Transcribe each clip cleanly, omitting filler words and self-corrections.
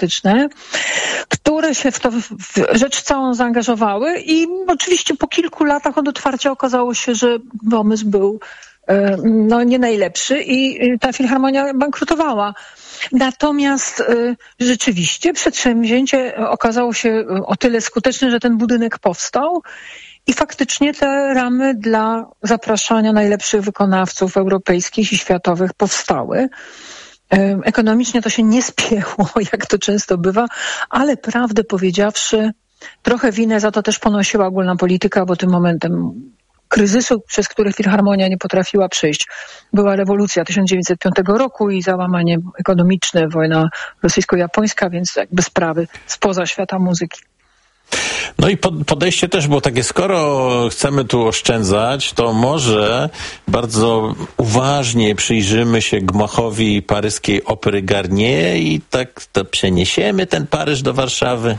artystyczne, które się w to w rzecz całą zaangażowały i oczywiście po kilku latach od otwarcia okazało się, że pomysł był nie najlepszy i ta filharmonia bankrutowała. Natomiast rzeczywiście przedsięwzięcie okazało się o tyle skuteczne, że ten budynek powstał i faktycznie te ramy dla zapraszania najlepszych wykonawców europejskich i światowych powstały. Ekonomicznie to się nie spięło, jak to często bywa, ale prawdę powiedziawszy, trochę winę za to też ponosiła ogólna polityka, bo tym momentem kryzysu, przez który filharmonia nie potrafiła przejść, była rewolucja 1905 roku i załamanie ekonomiczne, wojna rosyjsko-japońska, więc jakby sprawy spoza świata muzyki. No i podejście też było takie, skoro chcemy tu oszczędzać, to może bardzo uważnie przyjrzymy się gmachowi paryskiej Opery Garnier i tak to przeniesiemy ten Paryż do Warszawy.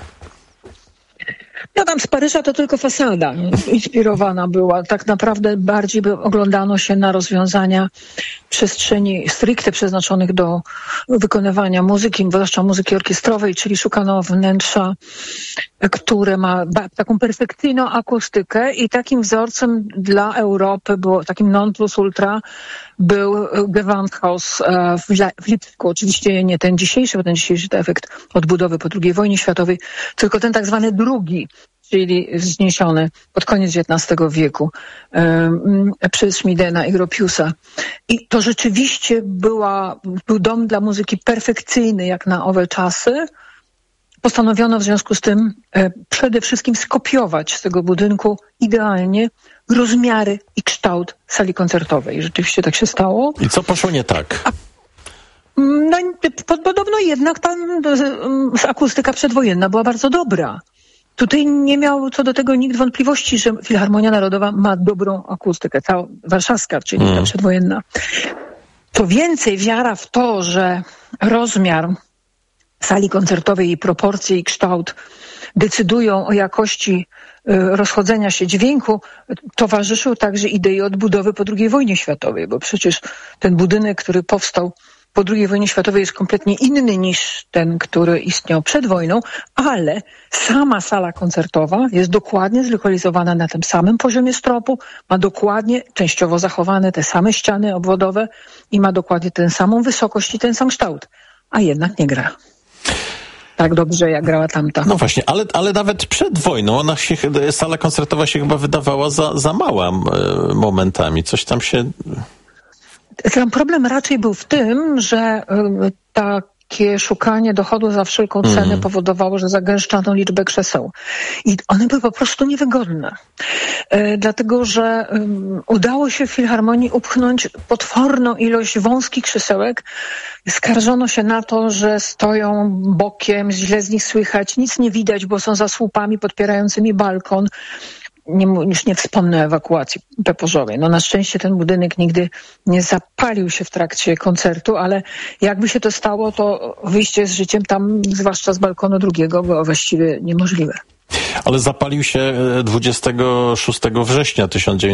No tam z Paryża to tylko fasada inspirowana była. Tak naprawdę bardziej oglądano się na rozwiązania przestrzeni stricte przeznaczonych do wykonywania muzyki, zwłaszcza muzyki orkiestrowej, czyli szukano wnętrza, które ma taką perfekcyjną akustykę i takim wzorcem dla Europy było, takim non plus ultra był Gewandhaus w Lipsku. Oczywiście nie ten dzisiejszy, bo ten dzisiejszy to efekt odbudowy po II wojnie światowej, tylko ten tak zwany drugi, czyli wzniesiony pod koniec XIX wieku przez Schmidena i Gropiusa. I to rzeczywiście był dom dla muzyki perfekcyjny jak na owe czasy. Postanowiono w związku z tym przede wszystkim skopiować z tego budynku idealnie rozmiary i kształt sali koncertowej. I rzeczywiście tak się stało. I co poszło nie tak? No, podobno jednak tam akustyka przedwojenna była bardzo dobra. Tutaj nie miał co do tego nikt wątpliwości, że Filharmonia Narodowa ma dobrą akustykę, cała warszawska, czyli ta przedwojenna. Co więcej, wiara w to, że rozmiar sali koncertowej, jej proporcje i kształt decydują o jakości rozchodzenia się dźwięku, towarzyszył także idei odbudowy po II wojnie światowej, bo przecież ten budynek, który powstał po II wojnie światowej jest kompletnie inny niż ten, który istniał przed wojną, ale sama sala koncertowa jest dokładnie zlokalizowana na tym samym poziomie stropu, ma dokładnie częściowo zachowane te same ściany obwodowe i ma dokładnie tę samą wysokość i ten sam kształt, a jednak nie gra tak dobrze, jak grała tamta. No właśnie, ale nawet przed wojną sala koncertowa się chyba wydawała za mała momentami. Coś tam się... Tam problem raczej był w tym, że takie szukanie dochodu za wszelką cenę powodowało, że zagęszczano liczbę krzeseł. I one były po prostu niewygodne. Dlatego, że udało się w filharmonii upchnąć potworną ilość wąskich krzesełek. Skarżono się na to, że stoją bokiem, źle z nich słychać, nic nie widać, bo są za słupami podpierającymi balkon. Już nie wspomnę o ewakuacji peporzowej. No na szczęście ten budynek nigdy nie zapalił się w trakcie koncertu, ale jakby się to stało, to wyjście z życiem tam, zwłaszcza z balkonu drugiego, było właściwie niemożliwe. Ale zapalił się 26 września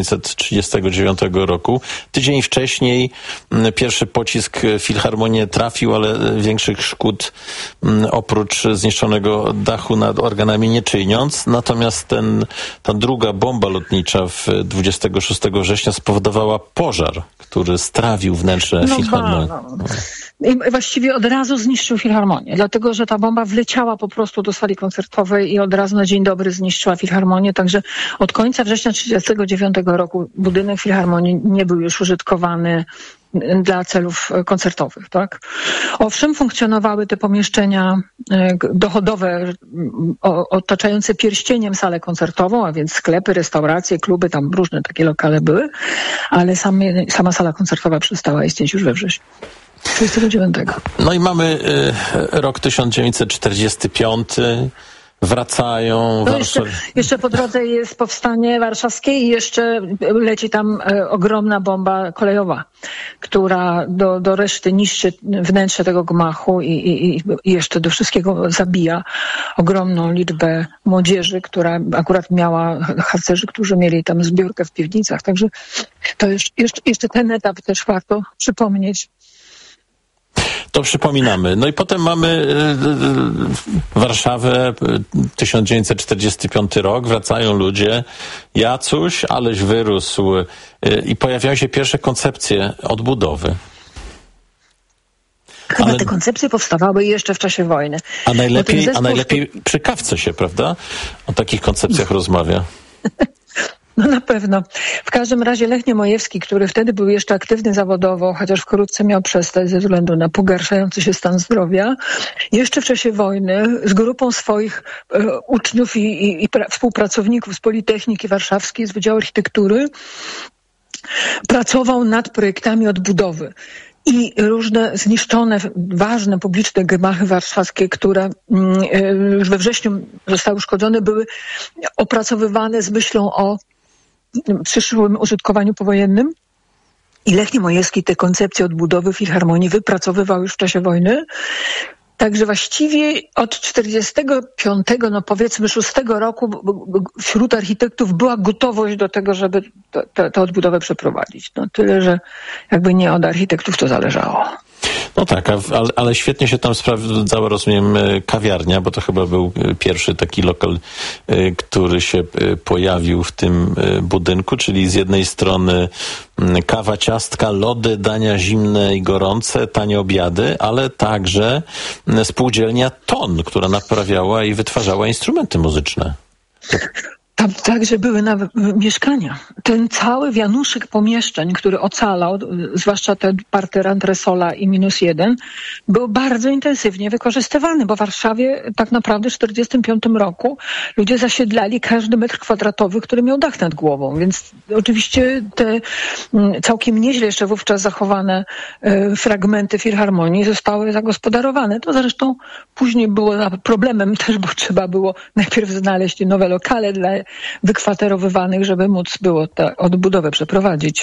1939 roku. Tydzień wcześniej pierwszy pocisk w Filharmonię trafił, ale większych szkód oprócz zniszczonego dachu nad organami nie czyniąc. Natomiast ta druga bomba lotnicza 26 września spowodowała pożar, który strawił wnętrze Filharmonii. I właściwie od razu zniszczył Filharmonię, dlatego że ta bomba wleciała po prostu do sali koncertowej i od razu na dzień dobry zniszczyła Filharmonię, także od końca września 1939 roku budynek Filharmonii nie był już użytkowany dla celów koncertowych, tak? Owszem, funkcjonowały te pomieszczenia dochodowe otaczające pierścieniem salę koncertową, a więc sklepy, restauracje, kluby, tam różne takie lokale były, ale sama sala koncertowa przestała istnieć już we wrześniu 1939. No i mamy rok 1945. Wracają. No jeszcze po drodze jest powstanie warszawskie i jeszcze leci tam ogromna bomba kolejowa, która do reszty niszczy wnętrze tego gmachu i jeszcze do wszystkiego zabija ogromną liczbę młodzieży, która akurat miała harcerzy, którzy mieli tam zbiórkę w piwnicach. Także to jeszcze ten etap też warto przypomnieć. To przypominamy. No i potem mamy Warszawę, 1945 rok, wracają ludzie, Jacuś, aleś wyrósł i pojawiają się pierwsze koncepcje odbudowy. Chyba te koncepcje powstawały jeszcze w czasie wojny. A najlepiej przy kawce się, prawda? O takich koncepcjach rozmawia. No na pewno. W każdym razie Lech Niemojewski, który wtedy był jeszcze aktywny zawodowo, chociaż wkrótce miał przestać ze względu na pogarszający się stan zdrowia, jeszcze w czasie wojny z grupą swoich uczniów i współpracowników z Politechniki Warszawskiej, z Wydziału Architektury, pracował nad projektami odbudowy. I różne zniszczone, ważne publiczne gmachy warszawskie, które już we wrześniu zostały uszkodzone, były opracowywane z myślą o przyszłym użytkowaniu powojennym. I Lech Niemojewski te koncepcje odbudowy Filharmonii wypracowywał już w czasie wojny. Także właściwie od 45, no powiedzmy 6 roku wśród architektów była gotowość do tego, żeby tę odbudowę przeprowadzić. No tyle, że jakby nie od architektów to zależało. No tak, ale świetnie się tam sprawdzała, rozumiem, kawiarnia, bo to chyba był pierwszy taki lokal, który się pojawił w tym budynku, czyli z jednej strony kawa, ciastka, lody, dania zimne i gorące, tanie obiady, ale także spółdzielnia Ton, która naprawiała i wytwarzała instrumenty muzyczne. Tam także były nawet mieszkania. Ten cały wianuszek pomieszczeń, który ocalał, zwłaszcza ten parter antresola i -1, był bardzo intensywnie wykorzystywany, bo w Warszawie tak naprawdę w 1945 roku ludzie zasiedlali każdy metr kwadratowy, który miał dach nad głową. Więc oczywiście te całkiem nieźle jeszcze wówczas zachowane fragmenty Filharmonii zostały zagospodarowane. To zresztą później było problemem też, bo trzeba było najpierw znaleźć nowe lokale dla wykwaterowywanych, żeby móc było tę odbudowę przeprowadzić.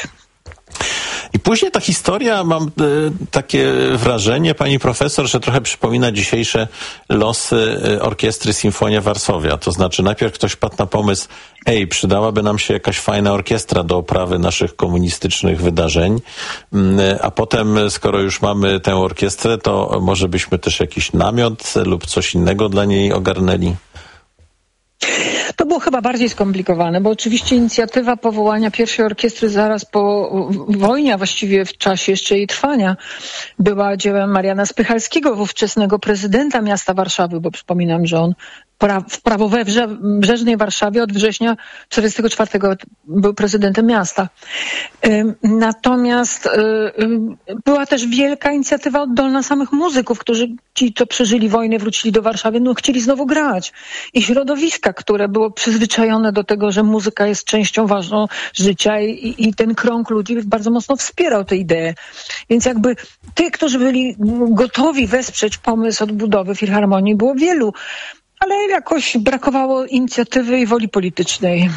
I później ta historia, mam takie wrażenie, pani profesor, że trochę przypomina dzisiejsze losy orkiestry Sinfonia Varsovia. To znaczy najpierw ktoś wpadł na pomysł, przydałaby nam się jakaś fajna orkiestra do oprawy naszych komunistycznych wydarzeń, a potem, skoro już mamy tę orkiestrę, to może byśmy też jakiś namiot lub coś innego dla niej ogarnęli. To było chyba bardziej skomplikowane, bo oczywiście inicjatywa powołania pierwszej orkiestry zaraz po wojnie, a właściwie w czasie jeszcze jej trwania, była dziełem Mariana Spychalskiego, ówczesnego prezydenta miasta Warszawy, bo przypominam, że on w prawobrzeżnej Warszawie od września 1944 był prezydentem miasta. Natomiast była też wielka inicjatywa oddolna samych muzyków, którzy ci, co przeżyli wojnę, wrócili do Warszawy, chcieli znowu grać. I środowiska, które było przyzwyczajone do tego, że muzyka jest częścią ważną życia i ten krąg ludzi bardzo mocno wspierał tę ideę. Więc jakby tych, którzy byli gotowi wesprzeć pomysł odbudowy Filharmonii, było wielu. Ale jakoś brakowało inicjatywy i woli politycznej.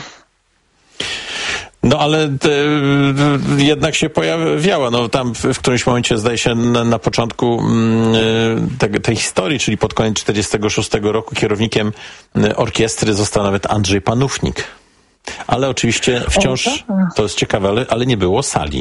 No ale jednak się pojawiała. No tam w którymś momencie, zdaje się, na początku tej historii, czyli pod koniec 1946 roku kierownikiem orkiestry został nawet Andrzej Panównik. Ale oczywiście wciąż, to jest ciekawe, ale nie było sali.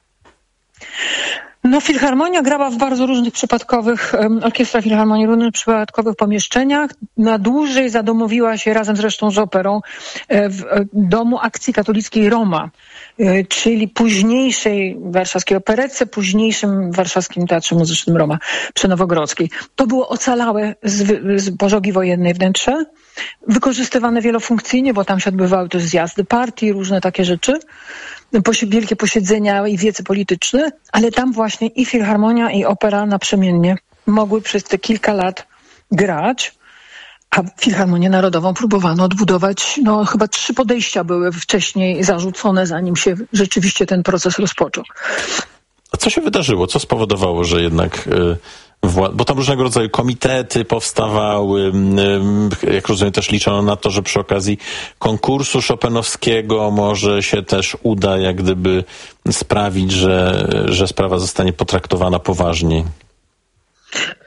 No, Filharmonia grała w bardzo różnych przypadkowych, orkiestra Filharmonii w różnych przypadkowych pomieszczeniach. Na dłużej zadomowiła się razem zresztą z operą w Domu Akcji Katolickiej Roma, czyli późniejszej warszawskiej operece, późniejszym warszawskim Teatrze Muzycznym Roma przy Nowogrodzkiej. To było ocalałe z pożogi wojennej wnętrze, wykorzystywane wielofunkcyjnie, bo tam się odbywały też zjazdy partii, różne takie rzeczy. Wielkie posiedzenia i wiece polityczne, ale tam właśnie i Filharmonia, i opera naprzemiennie mogły przez te kilka lat grać, a Filharmonię Narodową próbowano odbudować. No chyba 3 podejścia były wcześniej zarzucone, zanim się rzeczywiście ten proces rozpoczął. A co się wydarzyło? Co spowodowało, że jednak... Bo tam różnego rodzaju komitety powstawały, jak rozumiem, też liczono na to, że przy okazji konkursu chopinowskiego może się też uda jak gdyby sprawić, że sprawa zostanie potraktowana poważniej.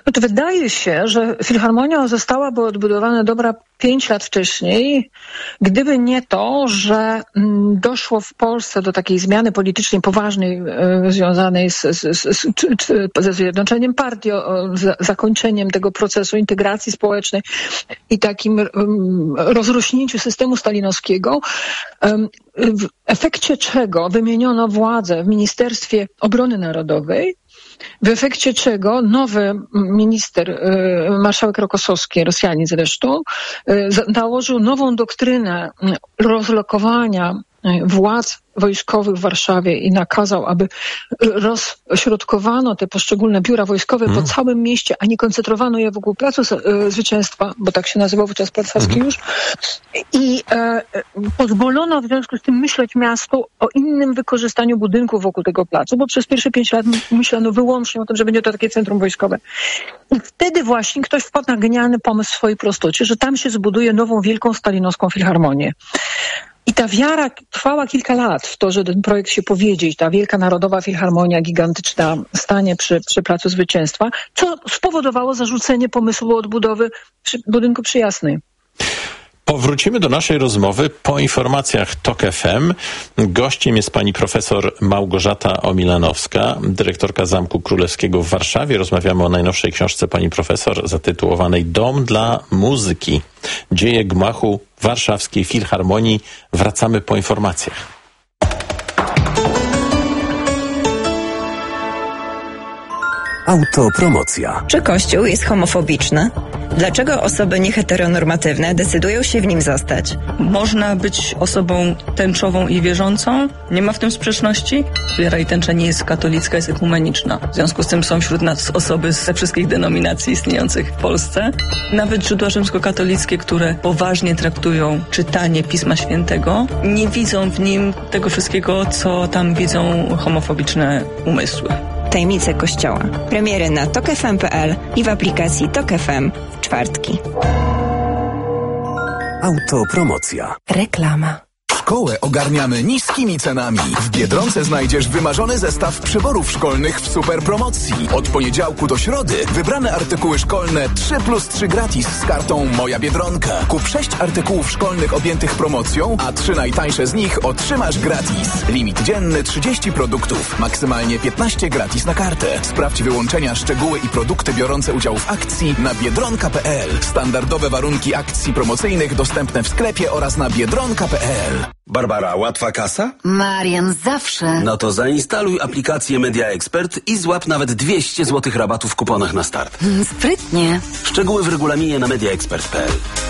To wydaje się, że Filharmonia zostałaby odbudowana 5 lat wcześniej, gdyby nie to, że doszło w Polsce do takiej zmiany politycznej poważnej związanej ze zjednoczeniem partii, zakończeniem tego procesu integracji społecznej i takim rozrośnięciu systemu stalinowskiego, w efekcie czego wymieniono władzę w Ministerstwie Obrony Narodowej, w efekcie czego nowy minister, marszałek Rokossowski, Rosjanin zresztą, nałożył nową doktrynę rozlokowania władz wojskowych w Warszawie i nakazał, aby rozśrodkowano te poszczególne biura wojskowe po całym mieście, a nie koncentrowano je wokół Placu Zwycięstwa, bo tak się nazywał wówczas Plac Saski już. I pozwolono w związku z tym myśleć miastu o innym wykorzystaniu budynków wokół tego placu, bo przez pierwsze 5 lat myślano wyłącznie o tym, że będzie to takie centrum wojskowe. I wtedy właśnie ktoś wpadł na genialny pomysł w swojej prostocie, że tam się zbuduje nową wielką stalinowską filharmonię. I ta wiara trwała kilka lat w to, że ten projekt się powiedzie, ta wielka narodowa filharmonia gigantyczna stanie przy Placu Zwycięstwa, co spowodowało zarzucenie pomysłu odbudowy budynku przy Jasnej. Powrócimy do naszej rozmowy po informacjach TOK FM. Gościem jest pani profesor Małgorzata Omilanowska, dyrektorka Zamku Królewskiego w Warszawie. Rozmawiamy o najnowszej książce pani profesor zatytułowanej Dom dla muzyki. Dzieje gmachu Warszawskiej Filharmonii. Wracamy po informacjach. Autopromocja. Czy Kościół jest homofobiczny? Dlaczego osoby nieheteronormatywne decydują się w nim zostać? Można być osobą tęczową i wierzącą. Nie ma w tym sprzeczności. Wiara i tęcza nie jest katolicka, jest ekumeniczna. W związku z tym są wśród nas osoby ze wszystkich denominacji istniejących w Polsce. Nawet źródła rzymskokatolickie, które poważnie traktują czytanie Pisma Świętego, nie widzą w nim tego wszystkiego, co tam widzą homofobiczne umysły. Tajemnice Kościoła. Premiery na tokfm.pl i w aplikacji TOK FM w czwartki. Autopromocja. Reklama. Szkołę ogarniamy niskimi cenami. W Biedronce znajdziesz wymarzony zestaw przyborów szkolnych w super promocji. Od poniedziałku do środy wybrane artykuły szkolne 3+3 gratis z kartą Moja Biedronka. Kup 6 artykułów szkolnych objętych promocją, a 3 najtańsze z nich otrzymasz gratis. Limit dzienny 30 produktów, maksymalnie 15 gratis na kartę. Sprawdź wyłączenia, szczegóły i produkty biorące udział w akcji na biedronka.pl. Standardowe warunki akcji promocyjnych dostępne w sklepie oraz na biedronka.pl. Barbara, łatwa kasa? Marian, zawsze. No to zainstaluj aplikację Media Expert i złap nawet 200 zł rabatu w kuponach na start. Sprytnie. Szczegóły w regulaminie na mediaexpert.pl.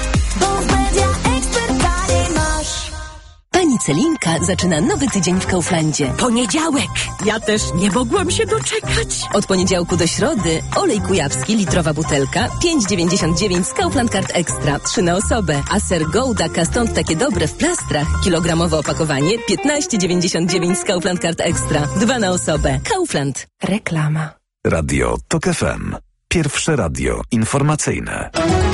Pani Celinka zaczyna nowy tydzień w Kauflandzie. Poniedziałek! Ja też nie mogłam się doczekać. Od poniedziałku do środy olej kujawski, litrowa butelka, 5,99 z Kaufland Card Extra, 3 na osobę. A ser Gouda stąd takie dobre w plastrach, kilogramowe opakowanie, 15,99 z Kaufland Card Extra, 2 na osobę. Kaufland. Reklama. Radio TOK FM. Pierwsze radio informacyjne.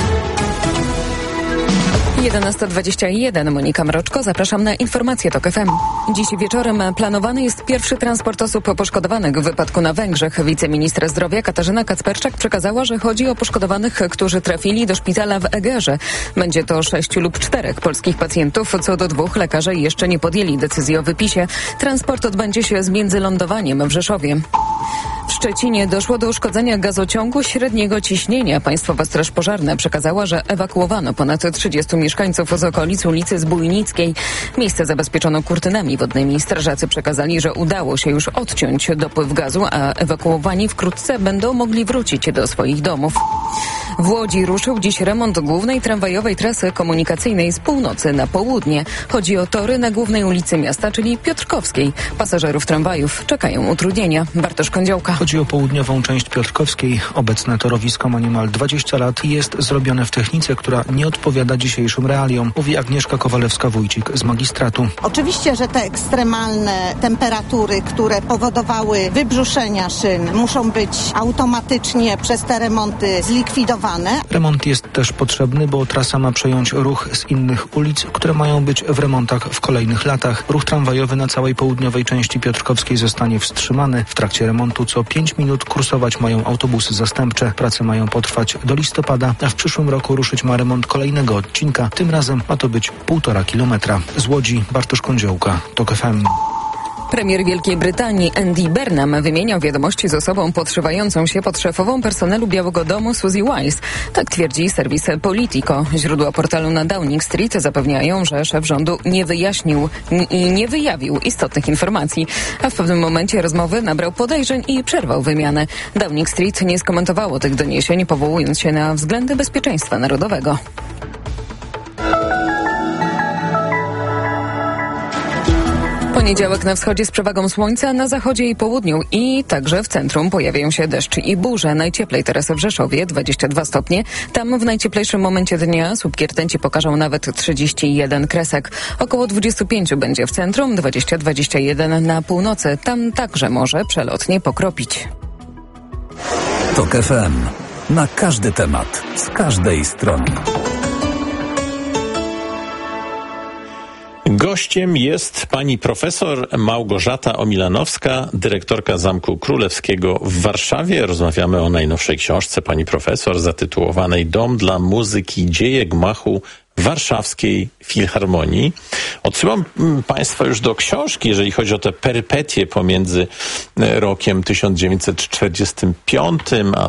11:21. Monika Mroczko, zapraszam na informacje TOK FM. Dziś wieczorem planowany jest pierwszy transport osób poszkodowanych w wypadku na Węgrzech. Wiceministra zdrowia Katarzyna Kacperczak przekazała, że chodzi o poszkodowanych, którzy trafili do szpitala w Egerze. Będzie to 6 lub 4 polskich pacjentów. Co do 2 lekarze jeszcze nie podjęli decyzji o wypisie. Transport odbędzie się z międzylądowaniem w Rzeszowie. W Szczecinie doszło do uszkodzenia gazociągu średniego ciśnienia. Państwowa Straż Pożarna przekazała, że ewakuowano ponad 30 mieszkańców z okolic ulicy Zbójnickiej. Miejsce zabezpieczono kurtynami wodnymi. Strażacy przekazali, że udało się już odciąć dopływ gazu, a ewakuowani wkrótce będą mogli wrócić do swoich domów. W Łodzi ruszył dziś remont głównej tramwajowej trasy komunikacyjnej z północy na południe. Chodzi o tory na głównej ulicy miasta, czyli Piotrkowskiej. Pasażerów tramwajów czekają utrudnienia. Bartosz Kądziołka. Chodzi o południową część Piotrkowskiej. Obecne torowisko ma niemal 20 lat i jest zrobione w technice, która nie odpowiada dzisiejszym realiom, mówi Agnieszka Kowalewska-Wójcik z magistratu. Oczywiście, że te ekstremalne temperatury, które powodowały wybrzuszenia szyn, muszą być automatycznie przez te remonty zlikwidowane. Remont jest też potrzebny, bo trasa ma przejąć ruch z innych ulic, które mają być w remontach w kolejnych latach. Ruch tramwajowy na całej południowej części Piotrkowskiej zostanie wstrzymany w trakcie remontu. Co 5 5 minut kursować mają autobusy zastępcze. Prace mają potrwać do listopada, a w przyszłym roku ruszyć ma remont kolejnego odcinka. Tym razem ma to być 1,5 kilometra. Z Łodzi Bartosz Kądziołka, TOK FM. Premier Wielkiej Brytanii Andy Burnham wymieniał wiadomości z osobą podszywającą się pod szefową personelu Białego Domu Suzy Wiles. Tak twierdzi serwis Politico. Źródła portalu na Downing Street zapewniają, że szef rządu nie wyjaśnił i nie wyjawił istotnych informacji, a w pewnym momencie rozmowy nabrał podejrzeń i przerwał wymianę. Downing Street nie skomentowało tych doniesień, powołując się na względy bezpieczeństwa narodowego. Poniedziałek na wschodzie z przewagą słońca, na zachodzie i południu i także w centrum pojawiają się deszcz i burze. Najcieplej teraz w Rzeszowie, 22 stopnie. Tam w najcieplejszym momencie dnia słupki rtęci pokażą nawet 31 kresek. Około 25 będzie w centrum, 20-21 na północy. Tam także może przelotnie pokropić. TOK FM. Na każdy temat, z każdej strony. Gościem jest pani profesor Małgorzata Omilanowska, dyrektorka Zamku Królewskiego w Warszawie. Rozmawiamy o najnowszej książce pani profesor zatytułowanej Dom dla muzyki, dzieje gmachu Warszawskiej Filharmonii. Odsyłam państwa już do książki, jeżeli chodzi o te perypetie pomiędzy rokiem 1945 a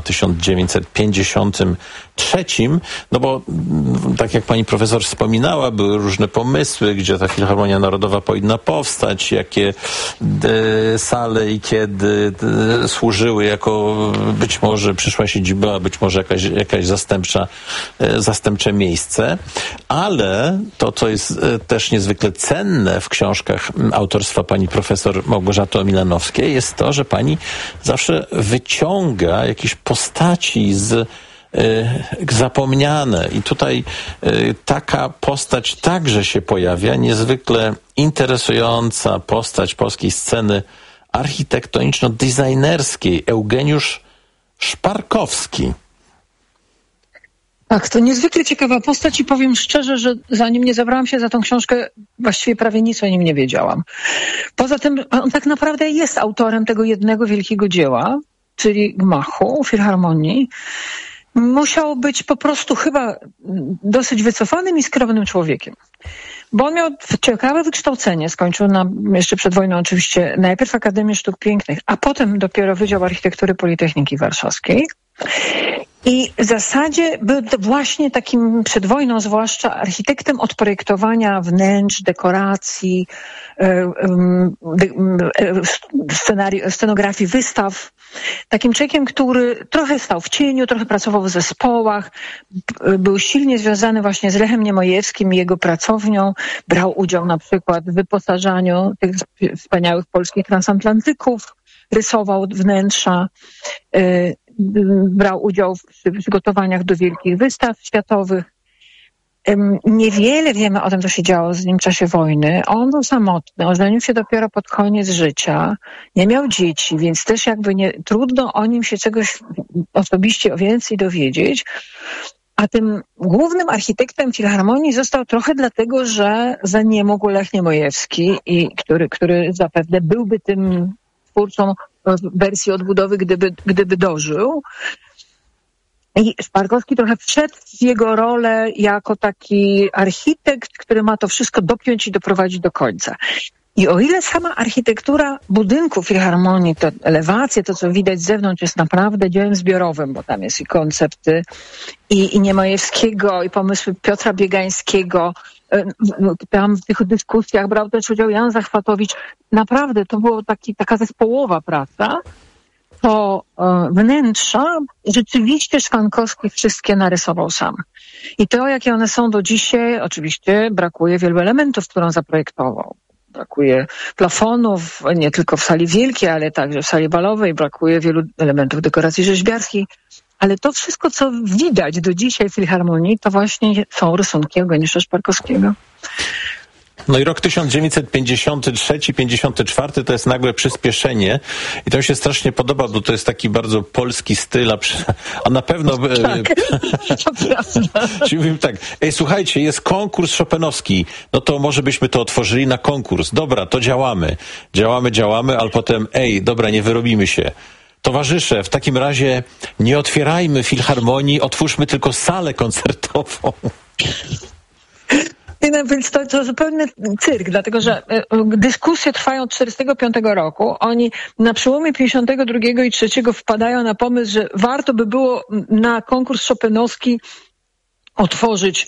1953, no bo tak jak pani profesor wspominała, były różne pomysły, gdzie ta Filharmonia Narodowa powinna powstać, jakie sale i kiedy służyły jako być może przyszła siedziba, być może jakaś zastępcze miejsce. Ale to, co jest też niezwykle cenne w książkach autorstwa pani profesor Małgorzaty Omilanowskiej, jest to, że pani zawsze wyciąga jakieś postaci zapomniane. I tutaj taka postać także się pojawia, niezwykle interesująca postać polskiej sceny architektoniczno-designerskiej, Eugeniusz Szparkowski. Tak, to niezwykle ciekawa postać i powiem szczerze, że zanim nie zabrałam się za tą książkę, właściwie prawie nic o nim nie wiedziałam. Poza tym on tak naprawdę jest autorem tego jednego wielkiego dzieła, czyli gmachu, filharmonii. Musiał być po prostu chyba dosyć wycofanym i skromnym człowiekiem. Bo on miał ciekawe wykształcenie, skończył jeszcze przed wojną oczywiście najpierw Akademię Sztuk Pięknych, a potem dopiero Wydział Architektury Politechniki Warszawskiej. I w zasadzie był właśnie takim przed wojną zwłaszcza architektem od projektowania wnętrz, dekoracji, scenografii wystaw. Takim człowiekiem, który trochę stał w cieniu, trochę pracował w zespołach, był silnie związany właśnie z Lechem Niemojewskim i jego pracownią, brał udział na przykład w wyposażaniu tych wspaniałych polskich transatlantyków, rysował wnętrza, brał udział w przygotowaniach do wielkich wystaw światowych. Niewiele wiemy o tym, co się działo z nim w czasie wojny. On był samotny, ożenił się dopiero pod koniec życia, nie miał dzieci, więc też jakby trudno o nim się czegoś osobiście o więcej dowiedzieć. A tym głównym architektem Filharmonii został trochę dlatego, że zaniemoł Lech Niemojewski, który zapewne byłby tym twórcą wersji odbudowy, gdyby dożył. I Szparkowski trochę wszedł w jego rolę jako taki architekt, który ma to wszystko dopiąć i doprowadzić do końca. I o ile sama architektura budynku Filharmonii, te elewacje, to co widać z zewnątrz jest naprawdę dziełem zbiorowym, bo tam jest i koncepty i Niemojewskiego, i pomysły Piotra Biegańskiego. Tam w tych dyskusjach brał też udział Jan Zachwatowicz. Naprawdę to była taka zespołowa praca. To wnętrza rzeczywiście Szpankowski wszystkie narysował sam. I to, jakie one są do dzisiaj, oczywiście brakuje wielu elementów, które on zaprojektował. Brakuje plafonów, nie tylko w sali wielkiej, ale także w sali balowej. Brakuje wielu elementów dekoracji rzeźbiarskiej. Ale to wszystko, co widać do dzisiaj w Filharmonii, to właśnie są rysunki Eugeniusza Szparkowskiego. No i rok 1953-54 to jest nagłe przyspieszenie i to mi się strasznie podoba, bo to jest taki bardzo polski styl, a na pewno... Tak, to prawda. Czyli mówimy tak, słuchajcie, jest konkurs chopinowski, no to może byśmy to otworzyli na konkurs. Dobra, to działamy, ale potem, dobra, nie wyrobimy się. Towarzysze, w takim razie nie otwierajmy filharmonii, otwórzmy tylko salę koncertową. No, więc to zupełny cyrk, dlatego że dyskusje trwają od 1945 roku. Oni na przełomie 1952 i 1953 wpadają na pomysł, że warto by było na konkurs chopinowski otworzyć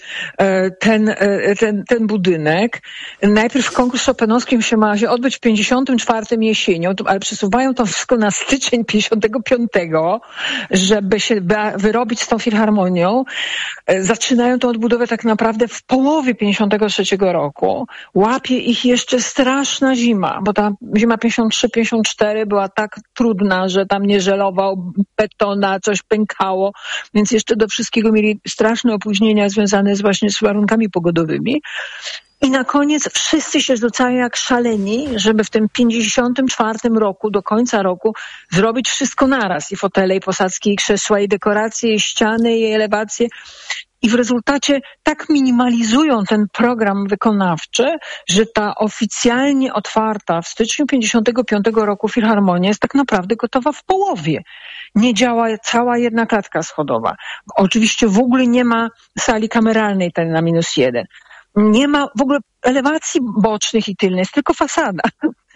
ten budynek. Najpierw konkurs chopinowski ma się odbyć w 54 jesienią, ale przesuwają to wszystko na styczeń 55, żeby się wyrobić z tą filharmonią. Zaczynają tą odbudowę tak naprawdę w połowie 53 roku. Łapie ich jeszcze straszna zima, bo ta zima 53-54 była tak trudna, że tam nie żelował betona, coś pękało, więc jeszcze do wszystkiego mieli straszne opóźnienia związane właśnie z warunkami pogodowymi. I na koniec wszyscy się rzucają jak szaleni, żeby w tym 54 roku, do końca roku, zrobić wszystko naraz. I fotele, i posadzki, i krzesła, i dekoracje, i ściany, i elewacje. I w rezultacie tak minimalizują ten program wykonawczy, że ta oficjalnie otwarta w styczniu 55 roku filharmonia jest tak naprawdę gotowa w połowie. Nie działa cała jedna klatka schodowa. Oczywiście w ogóle nie ma sali kameralnej tej na -1. Nie ma w ogóle elewacji bocznych i tylnych, jest tylko fasada.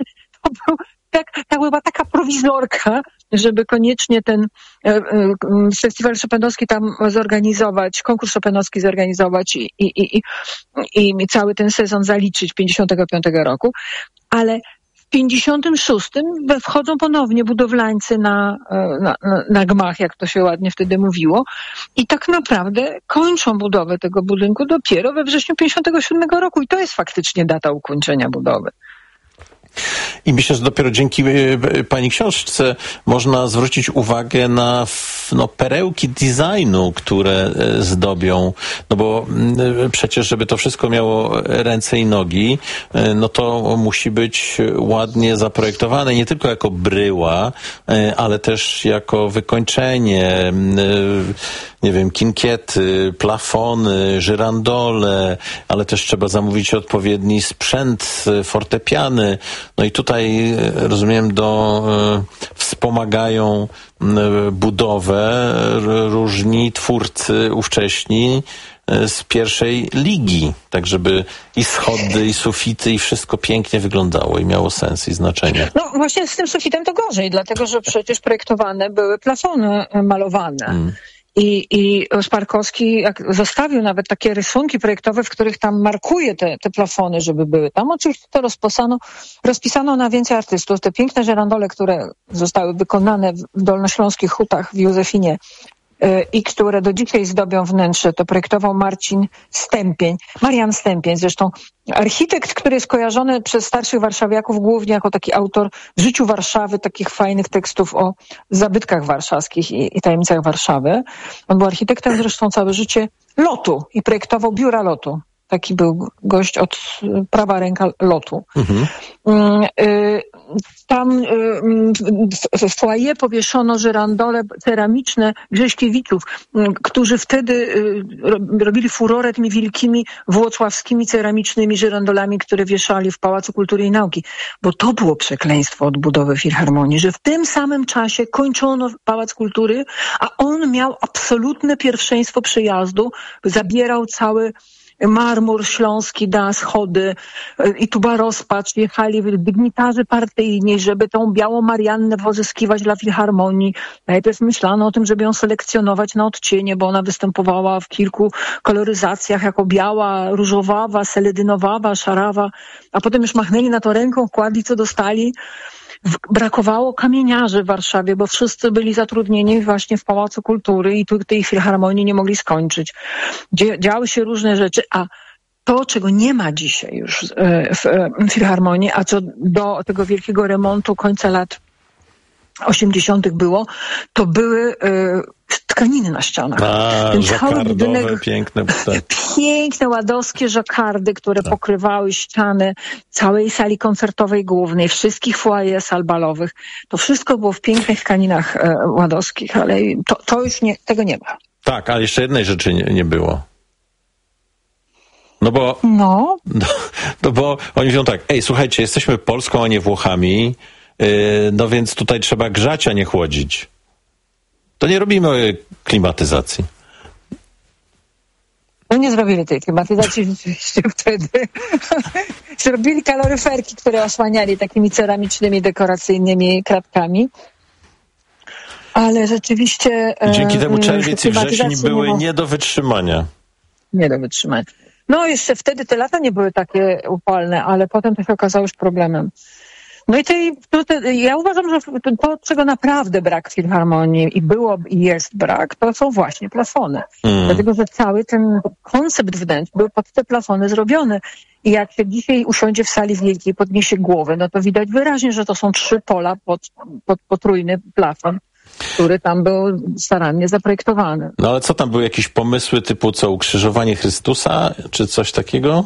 To była taka prowizorka, żeby koniecznie ten festiwal chopinowski tam zorganizować, konkurs chopinowski zorganizować i cały ten sezon zaliczyć 55 roku. Ale w 56 wchodzą ponownie budowlańcy na gmach, jak to się ładnie wtedy mówiło, i tak naprawdę kończą budowę tego budynku dopiero we wrześniu 57 roku i to jest faktycznie data ukończenia budowy. I myślę, że dopiero dzięki pani książce można zwrócić uwagę na perełki designu, które zdobią, no bo przecież, żeby to wszystko miało ręce i nogi, no to musi być ładnie zaprojektowane, nie tylko jako bryła, ale też jako wykończenie, nie wiem, kinkiety, plafony, żyrandole, ale też trzeba zamówić odpowiedni sprzęt, fortepiany. No i tutaj, rozumiem, wspomagają budowę różni twórcy ówcześni z pierwszej ligi, tak żeby i schody, i sufity, i wszystko pięknie wyglądało i miało sens i znaczenie. No właśnie z tym sufitem to gorzej, dlatego że przecież projektowane były plafony malowane. I Szparkowski zostawił nawet takie rysunki projektowe, w których tam markuje te plafony, żeby były tam. Oczywiście to rozpisano na więcej artystów. Te piękne żyrandole, które zostały wykonane w dolnośląskich hutach w Józefinie i które do dzisiaj zdobią wnętrze, to projektował Marian Stępień, zresztą architekt, który jest kojarzony przez starszych warszawiaków głównie jako taki autor w życiu Warszawy, takich fajnych tekstów o zabytkach warszawskich i tajemnicach Warszawy. On był architektem zresztą całe życie lotu i projektował biura lotu. Taki był gość od prawa ręka lotu. Tam w foyer powieszono żyrandole ceramiczne Grześkiewiczów, którzy wtedy robili furorę tymi wielkimi włocławskimi ceramicznymi żyrandolami, które wieszali w Pałacu Kultury i Nauki. Bo to było przekleństwo odbudowy filharmonii, że w tym samym czasie kończono Pałac Kultury, a on miał absolutne pierwszeństwo przyjazdu, zabierał cały marmur śląski na schody i tu była rozpacz. Jechali dygnitarze partyjni, żeby tą białą Mariannę pozyskiwać dla filharmonii. Najpierw myślano o tym, żeby ją selekcjonować na odcienie, bo ona występowała w kilku koloryzacjach jako biała, różowawa, seledynowawa, szarawa, a potem już machnęli na to ręką, kładli co dostali. Brakowało kamieniarzy w Warszawie, bo wszyscy byli zatrudnieni właśnie w Pałacu Kultury i tu tej filharmonii nie mogli skończyć. Działy się różne rzeczy, a to, czego nie ma dzisiaj już w filharmonii, a co do tego wielkiego remontu końca lat 80. było, to były tkaniny na ścianach. Ten cały budynek, piękne ładowskie żakardy, które pokrywały ściany całej sali koncertowej głównej, wszystkich foyer sal balowych. To wszystko było w pięknych tkaninach ładowskich, ale to już tego nie ma. Tak, ale jeszcze jednej rzeczy nie było. No bo oni mówią tak, słuchajcie, jesteśmy Polską, a nie Włochami. No więc tutaj trzeba grzać, a nie chłodzić. To nie robimy klimatyzacji. No nie zrobili tej klimatyzacji rzeczywiście wtedy. Zrobili kaloryferki, które osłaniali takimi ceramicznymi, dekoracyjnymi kratkami. Ale rzeczywiście... Dzięki temu czerwiec i wrzesień były nie do wytrzymania. Nie do wytrzymania. No jeszcze wtedy te lata nie były takie upalne, ale potem to się okazało już problemem. No i ja uważam, że to, czego naprawdę brak w Filharmonii i jest brak, to są właśnie plafony. Dlatego, że cały ten koncept wnętrz był pod te plafony zrobiony. I jak się dzisiaj usiądzie w sali wielkiej, podniesie głowę, no to widać wyraźnie, że to są 3 pola pod potrójny plafon, który tam był starannie zaprojektowany. No ale co tam, były jakieś pomysły typu co, ukrzyżowanie Chrystusa, czy coś takiego?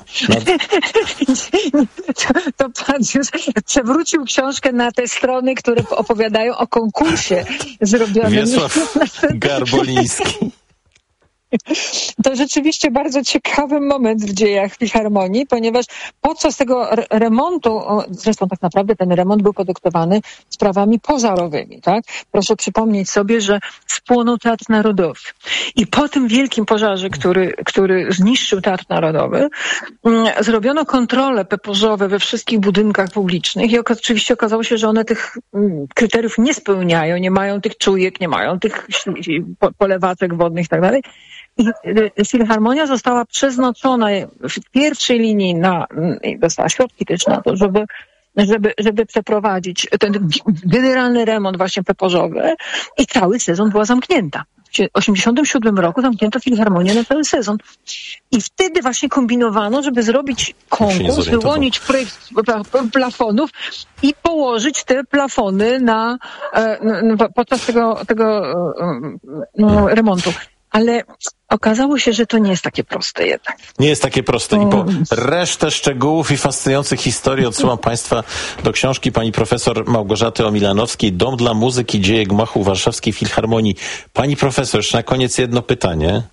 To pan już przewrócił książkę na te strony, które opowiadają o konkursie zrobionym. Wiesław Garboliński. To rzeczywiście bardzo ciekawy moment w dziejach Filharmonii, ponieważ podczas tego remontu, zresztą tak naprawdę ten remont był podyktowany sprawami pożarowymi, tak? Proszę przypomnieć sobie, że spłonął Teatr Narodowy. I po tym wielkim pożarze, który zniszczył Teatr Narodowy, zrobiono kontrole pożarowe we wszystkich budynkach publicznych i oczywiście okazało się, że one tych kryteriów nie spełniają, nie mają tych czujek, nie mają tych polewaczek wodnych i tak dalej. I Filharmonia została przeznaczona w pierwszej linii dostała środki też na to, żeby przeprowadzić ten generalny remont właśnie pepożowy i cały sezon była zamknięta. W 1987 roku zamknięto Filharmonię na cały sezon. I wtedy właśnie kombinowano, żeby zrobić konkurs, wyłonić projekt plafonów i położyć te plafony podczas tego remontu. Ale okazało się, że to nie jest takie proste jednak. Nie jest takie proste. I po resztę szczegółów i fascynujących historii odsyłam Państwa do książki pani profesor Małgorzaty Omilanowskiej Dom dla muzyki, dzieje gmachu Warszawskiej Filharmonii. Pani profesor, jeszcze na koniec jedno pytanie.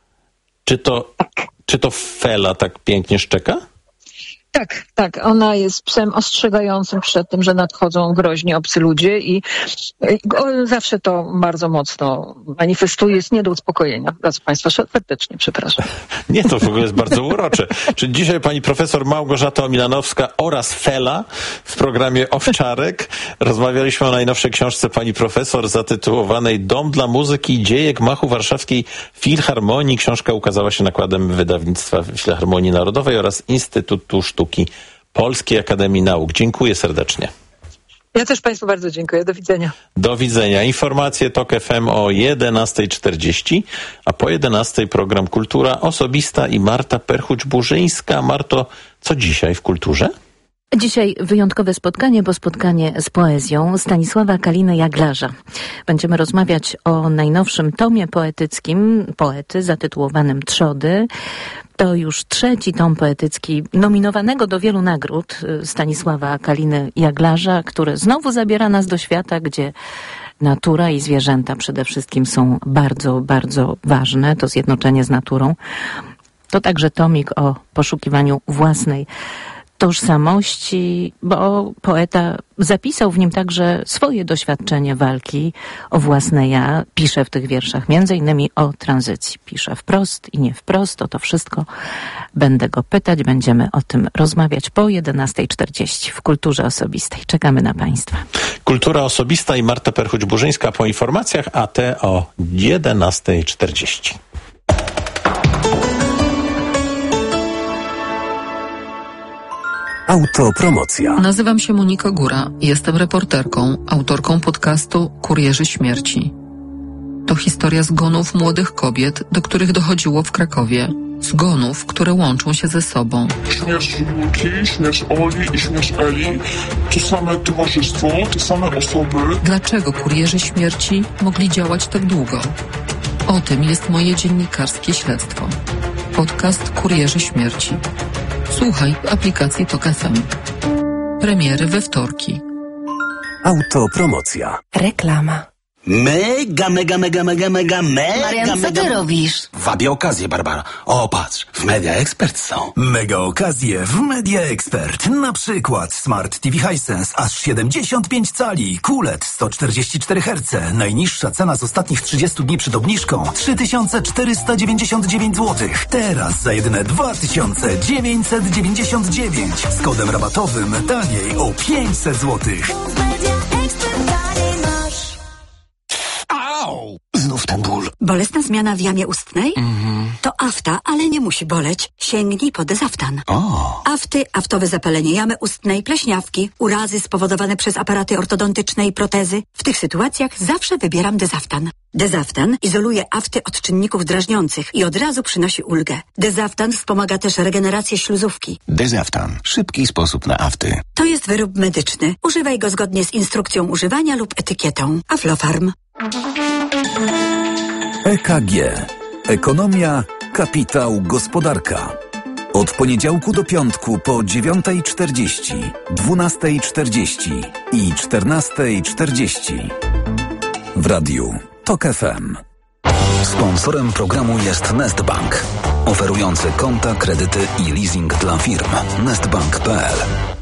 Czy to Fela tak pięknie szczeka? Tak. Ona jest psem ostrzegającym przed tym, że nadchodzą groźni obcy ludzie i zawsze to bardzo mocno manifestuje, jest nie do uspokojenia. Bardzo Państwa serdecznie przepraszam. Nie, to w ogóle jest bardzo urocze. Czyli dzisiaj pani profesor Małgorzata Omilanowska oraz Fela w programie Owczarek. Rozmawialiśmy o najnowszej książce pani profesor zatytułowanej Dom dla muzyki, dzieje gmachu Warszawskiej Filharmonii. Książka ukazała się nakładem wydawnictwa Filharmonii Narodowej oraz Instytutu Sztuki Polskiej Akademii Nauk. Dziękuję serdecznie. Ja też Państwu bardzo dziękuję. Do widzenia. Do widzenia. Informacje TOK FM o 11:40, a po 11:00 program Kultura Osobista i Marta Perchuć-Burzyńska. Marto, co dzisiaj w kulturze? Dzisiaj wyjątkowe spotkanie, bo spotkanie z poezją Stanisława Kaliny-Jaglarza. Będziemy rozmawiać o najnowszym tomie poetyckim poety zatytułowanym Trzody. To już 3. tom poetycki nominowanego do wielu nagród Stanisława Kaliny-Jaglarza, który znowu zabiera nas do świata, gdzie natura i zwierzęta przede wszystkim są bardzo, bardzo ważne. To zjednoczenie z naturą. To także tomik o poszukiwaniu własnej tożsamości, bo poeta zapisał w nim także swoje doświadczenie walki o własne ja. Pisze w tych wierszach między innymi o tranzycji. Pisze wprost i nie wprost. O to wszystko będę go pytać. Będziemy o tym rozmawiać po 11:40 w Kulturze Osobistej. Czekamy na Państwa. Kultura Osobista i Marta Perchuć-Burzyńska po informacjach, a te o 11:40. Autopromocja. Nazywam się Monika Góra. Jestem reporterką, autorką podcastu Kurierzy Śmierci. To historia zgonów młodych kobiet, do których dochodziło w Krakowie. Zgonów, które łączą się ze sobą. Śmierć Julki, śmierć Oli i śmierć Eli. To same towarzystwo, te same osoby. Dlaczego Kurierzy Śmierci mogli działać tak długo? O tym jest moje dziennikarskie śledztwo. Podcast Kurierzy Śmierci. Słuchaj w aplikacji TOK FM. Premiery we wtorki. Autopromocja. Reklama. Mega. Marian, co ty robisz? Wabię okazję, Barbara. O, patrz, w Media Expert są. Mega okazje w Media Expert. Na przykład Smart TV Hisense aż 75 cali, QLED 144 Hz. Najniższa cena z ostatnich 30 dni przed obniżką 3499 zł. Teraz za jedyne 2999. Z kodem rabatowym taniej o 500 zł. Znów ten ból. Bolesna zmiana w jamie ustnej? To afta, ale nie musi boleć. Sięgnij po Dezaftan. Afty, aftowe zapalenie jamy ustnej, pleśniawki, urazy spowodowane przez aparaty ortodontyczne i protezy. W tych sytuacjach zawsze wybieram Dezaftan. Dezaftan izoluje afty od czynników drażniących i od razu przynosi ulgę. Dezaftan wspomaga też regenerację śluzówki. Dezaftan. Szybki sposób na afty. To jest wyrób medyczny. Używaj go zgodnie z instrukcją używania lub etykietą. Aflofarm. EKG. Ekonomia, kapitał, gospodarka. Od poniedziałku do piątku po 9:40, 12:40 i 14:40. W radiu TOK FM. Sponsorem programu jest Nestbank, oferujący konta, kredyty i leasing dla firm. Nestbank.pl.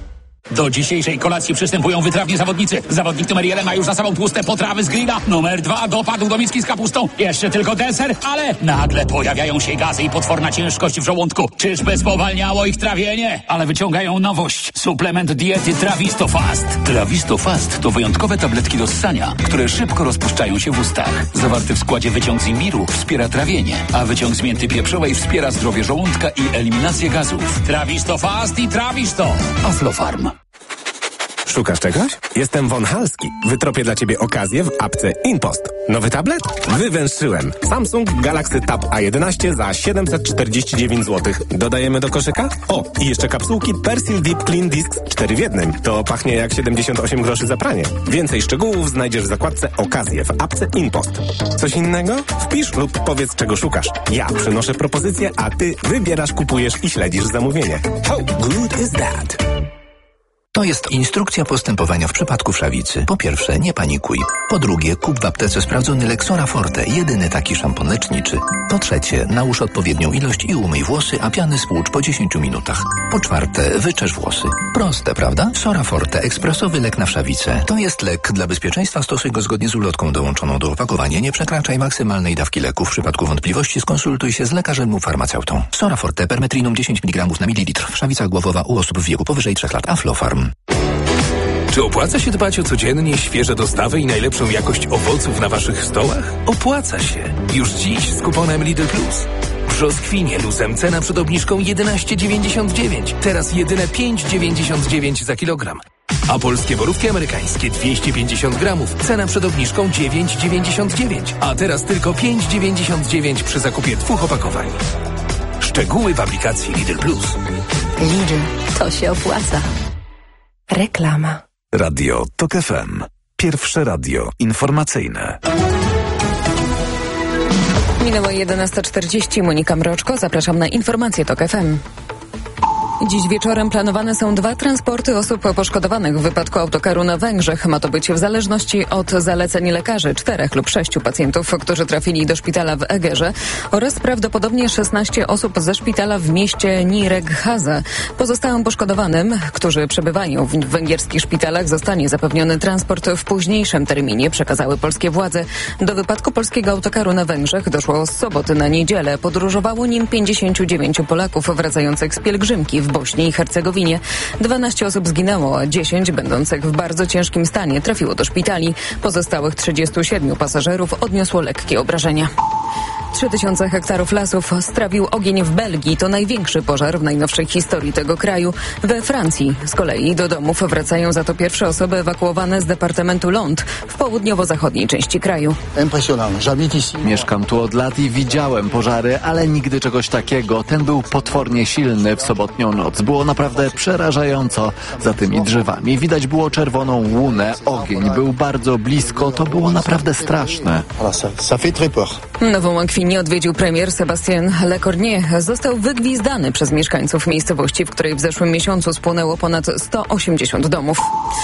Do dzisiejszej kolacji przystępują wytrawni zawodnicy. Zawodnik numer 1 ma już za sobą tłuste potrawy z grilla. Numer 2 dopadł do miski z kapustą. Jeszcze tylko deser, ale nagle pojawiają się gazy i potworna ciężkość w żołądku. Czyżby spowalniało ich trawienie? Ale wyciągają nowość. Suplement diety Travistofast. Travistofast to wyjątkowe tabletki do ssania, które szybko rozpuszczają się w ustach. Zawarty w składzie wyciąg z imbiru wspiera trawienie, a wyciąg z mięty pieprzowej wspiera zdrowie żołądka i eliminację gazów. Travistofast i Travisto. Aflofarm. Szukasz czegoś? Jestem Von Halski. Wytropię dla Ciebie okazję w apce InPost. Nowy tablet? Wywęszyłem. Samsung Galaxy Tab A11 za 749 zł. Dodajemy do koszyka? O, i jeszcze kapsułki Persil Deep Clean Discs 4 w 1. To pachnie jak 78 groszy za pranie. Więcej szczegółów znajdziesz w zakładce okazje w apce InPost. Coś innego? Wpisz lub powiedz, czego szukasz. Ja przynoszę propozycję, a Ty wybierasz, kupujesz i śledzisz zamówienie. How good is that? To jest instrukcja postępowania w przypadku wszawicy. Po pierwsze, nie panikuj. Po drugie, kup w aptece sprawdzony Lexora Forte, jedyny taki szampon leczniczy. Po trzecie, nałóż odpowiednią ilość i umyj włosy, a piany spłucz po 10 minutach. Po czwarte, wyczesz włosy. Proste, prawda? Sora Forte, ekspresowy lek na wszawicę. To jest lek. Dla bezpieczeństwa stosuj go zgodnie z ulotką dołączoną do opakowania. Nie przekraczaj maksymalnej dawki leku. W przypadku wątpliwości skonsultuj się z lekarzem lub farmaceutą. Sora Forte, permetrinum 10 mg na mililitr. Wszawica głowowa u osób w wieku powyżej 3 lat. Aflofarm. Czy opłaca się dbać o codziennie świeże dostawy i najlepszą jakość owoców na Waszych stołach? Opłaca się. Już dziś z kuponem Lidl Plus. Brzoskwinie luzem cena przed obniżką 11,99. Teraz jedyne 5,99 za kilogram. A polskie borówki amerykańskie 250 gramów. Cena przed obniżką 9,99. A teraz tylko 5,99 przy zakupie 2 opakowań. Szczegóły w aplikacji Lidl Plus. Lidl, to się opłaca. Reklama. Radio TOK FM. Pierwsze radio informacyjne. Minęło 11:40. Monika Mroczko. Zapraszam na informacje TOK FM. Dziś wieczorem planowane są 2 transporty osób poszkodowanych w wypadku autokaru na Węgrzech. Ma to być w zależności od zaleceń lekarzy 4 lub 6 pacjentów, którzy trafili do szpitala w Egerze oraz prawdopodobnie 16 osób ze szpitala w mieście Nyíregyháza. Pozostałym poszkodowanym, którzy przebywają w węgierskich szpitalach, zostanie zapewniony transport w późniejszym terminie, przekazały polskie władze. Do wypadku polskiego autokaru na Węgrzech doszło z soboty na niedzielę. Podróżowało nim 59 Polaków wracających z pielgrzymki w Bośni i Hercegowinie. 12 osób zginęło, a 10 będących w bardzo ciężkim stanie trafiło do szpitali. Pozostałych 37 pasażerów odniosło lekkie obrażenia. 3000 hektarów lasów strawił ogień w Belgii. To największy pożar w najnowszej historii tego kraju. We Francji z kolei do domów wracają za to pierwsze osoby ewakuowane z departamentu Lond w południowo-zachodniej części kraju. Mieszkam tu od lat i widziałem pożary, ale nigdy czegoś takiego. Ten był potwornie silny w sobotnią noc. Było naprawdę przerażająco za tymi drzewami. Widać było czerwoną łunę. Ogień był bardzo blisko. To było naprawdę straszne. Nową Akwinię odwiedził premier Sébastien Lecornu. Został wygwizdany przez mieszkańców miejscowości, w której w zeszłym miesiącu spłonęło ponad 180 domów.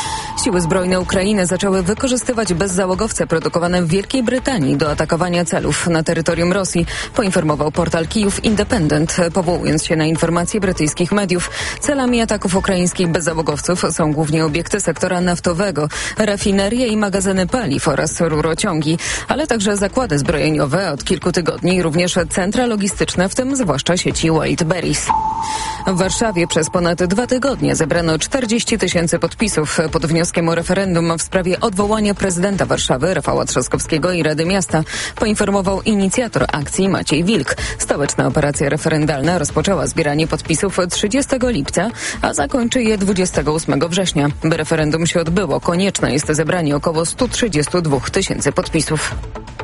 Siły zbrojne Ukrainy zaczęły wykorzystywać bezzałogowce produkowane w Wielkiej Brytanii do atakowania celów na terytorium Rosji, poinformował portal Kijów Independent, powołując się na informacje brytyjskich mediów. Celami ataków ukraińskich bezzałogowców są głównie obiekty sektora naftowego, rafinerie i magazyny paliw oraz rurociągi, ale także zakłady zbrojeniowe od kilku tygodni, również centra logistyczne, w tym zwłaszcza sieci Wildberries. W Warszawie przez ponad 2 tygodnie zebrano 40 000 podpisów pod wnioskiem o referendum w sprawie odwołania prezydenta Warszawy Rafała Trzaskowskiego i Rady Miasta, poinformował inicjator akcji Maciej Wilk. Stołeczna operacja referendalna rozpoczęła zbieranie podpisów 30 lipca, a zakończy je 28 września. By referendum się odbyło, konieczne jest zebranie około 132 000 podpisów.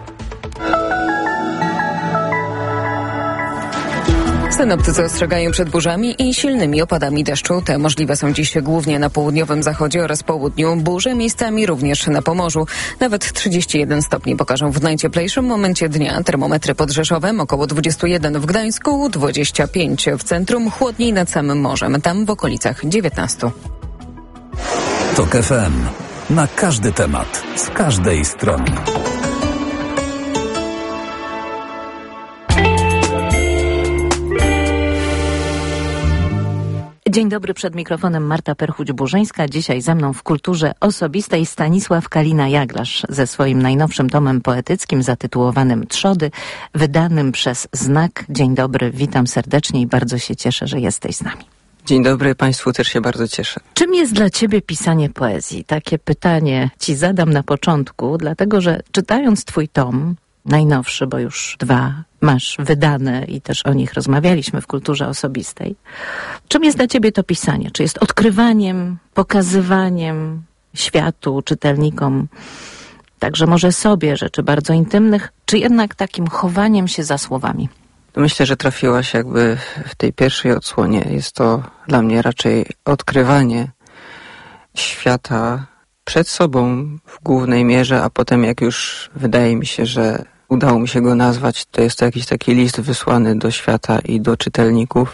Synoptycy ostrzegają przed burzami i silnymi opadami deszczu. Te możliwe są dziś głównie na południowym zachodzie oraz południu. Burze miejscami również na Pomorzu. Nawet 31 stopni pokażą w najcieplejszym momencie dnia. Termometry pod Rzeszowem około 21 w Gdańsku, 25 w centrum, chłodniej nad samym morzem. Tam w okolicach 19. TOK FM. Na każdy temat, z każdej strony. Dzień dobry, przed mikrofonem Marta Perchuć-Burzyńska. Dzisiaj ze mną w kulturze osobistej Stanisław Kalina-Jaglarz ze swoim najnowszym tomem poetyckim zatytułowanym Trzody, wydanym przez Znak. Dzień dobry, witam serdecznie i bardzo się cieszę, że jesteś z nami. Dzień dobry, Państwu też się bardzo cieszę. Czym jest dla Ciebie pisanie poezji? Takie pytanie Ci zadam na początku, dlatego że czytając Twój tom, najnowszy, bo już 2 masz wydane i też o nich rozmawialiśmy w kulturze osobistej. Czym jest dla Ciebie to pisanie? Czy jest odkrywaniem, pokazywaniem światu, czytelnikom, także może sobie rzeczy bardzo intymnych, czy jednak takim chowaniem się za słowami? Myślę, że trafiłaś jakby w tej pierwszej odsłonie. Jest to dla mnie raczej odkrywanie świata przed sobą w głównej mierze, a potem jak już wydaje mi się, że udało mi się go nazwać, to jest to jakiś taki list wysłany do świata i do czytelników,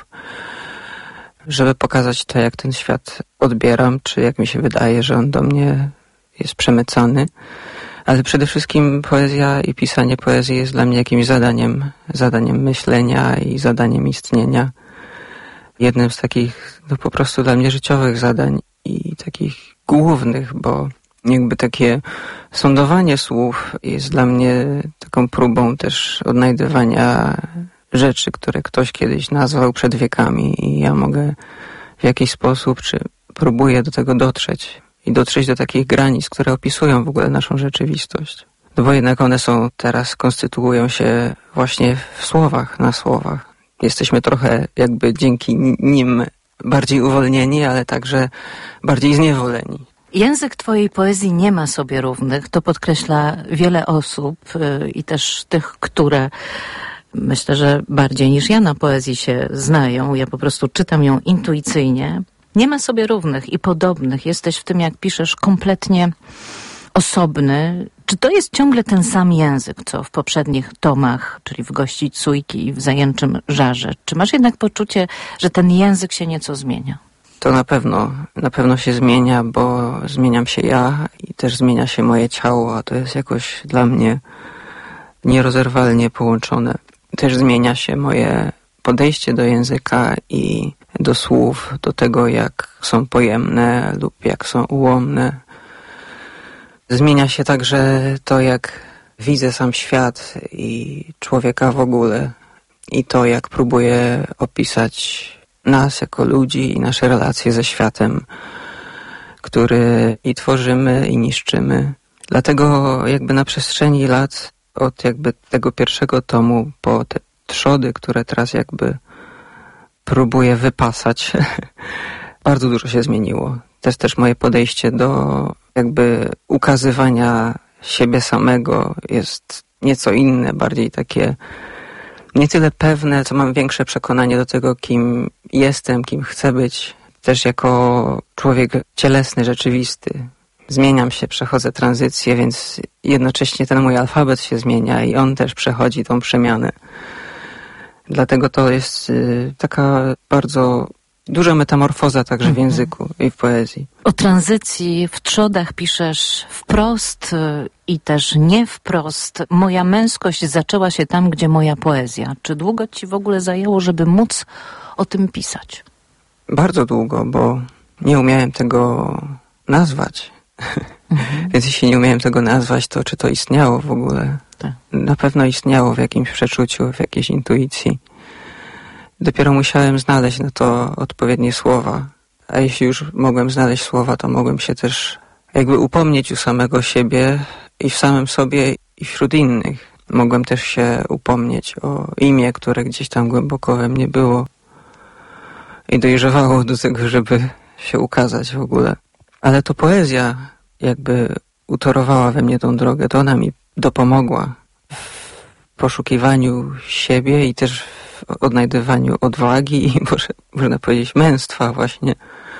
żeby pokazać to, jak ten świat odbieram, czy jak mi się wydaje, że on do mnie jest przemycany. Ale przede wszystkim poezja i pisanie poezji jest dla mnie jakimś zadaniem myślenia i zadaniem istnienia. Jednym z takich po prostu dla mnie życiowych zadań i takich głównych, bo jakby takie sądowanie słów jest dla mnie taką próbą też odnajdywania rzeczy, które ktoś kiedyś nazwał przed wiekami i ja mogę w jakiś sposób, czy próbuję do tego dotrzeć i dotrzeć do takich granic, które opisują w ogóle naszą rzeczywistość. No bo jednak one są teraz, konstytuują się właśnie w słowach, na słowach. Jesteśmy trochę jakby dzięki nim bardziej uwolnieni, ale także bardziej zniewoleni. Język Twojej poezji nie ma sobie równych, to podkreśla wiele osób i też tych, które myślę, że bardziej niż ja na poezji się znają. Ja po prostu czytam ją intuicyjnie. Nie ma sobie równych i podobnych. Jesteś w tym, jak piszesz, kompletnie osobny. Czy to jest ciągle ten sam język, co w poprzednich tomach, czyli w Gości Cójki i w Zajęczym Żarze? Czy masz jednak poczucie, że ten język się nieco zmienia? To na pewno się zmienia, bo zmieniam się ja i też zmienia się moje ciało, a to jest jakoś dla mnie nierozerwalnie połączone. Też zmienia się moje podejście do języka i do słów, do tego, jak są pojemne lub jak są ułomne. Zmienia się także to, jak widzę sam świat i człowieka w ogóle i to, jak próbuję opisać nas jako ludzi i nasze relacje ze światem, który i tworzymy, i niszczymy. Dlatego jakby na przestrzeni lat, od jakby tego pierwszego tomu po te trzody, które teraz jakby próbuję wypasać, bardzo dużo się zmieniło. To jest też moje podejście do jakby ukazywania siebie samego jest nieco inne, bardziej takie nie tyle pewne, co mam większe przekonanie do tego, kim jestem, kim chcę być. Też jako człowiek cielesny, rzeczywisty. Zmieniam się, przechodzę tranzycję, więc jednocześnie ten mój alfabet się zmienia i on też przechodzi tą przemianę. Dlatego to jest taka bardzo Duża metamorfoza także w języku i w poezji. O tranzycji w trzodach piszesz wprost i też nie wprost. Moja męskość zaczęła się tam, gdzie moja poezja. Czy długo ci w ogóle zajęło, żeby móc o tym pisać? Bardzo długo, bo nie umiałem tego nazwać. Więc jeśli nie umiałem tego nazwać, to czy to istniało w ogóle? Tak. Na pewno istniało w jakimś przeczuciu, w jakiejś intuicji. Dopiero musiałem znaleźć na to odpowiednie słowa. A jeśli już mogłem znaleźć słowa, to mogłem się też jakby upomnieć u samego siebie i w samym sobie i wśród innych. Mogłem też się upomnieć o imię, które gdzieś tam głęboko we mnie było i dojrzewało do tego, żeby się ukazać w ogóle. Ale to poezja jakby utorowała we mnie tą drogę. To ona mi dopomogła w poszukiwaniu siebie i też w odnajdywaniu odwagi i można powiedzieć męstwa właśnie